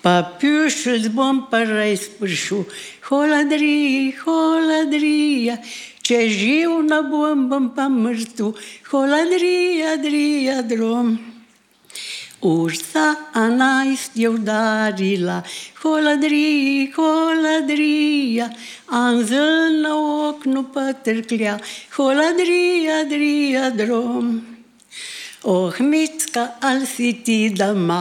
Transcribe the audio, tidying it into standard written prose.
Papiușul zbompărăi spârșu, holadria, ce žiu na bombam pa mrtu, holadria, drom. Ursa anais je udarila, holadria, anzel na oknu pa trklja, holadria, drom. Oh, Micka, al si ti doma,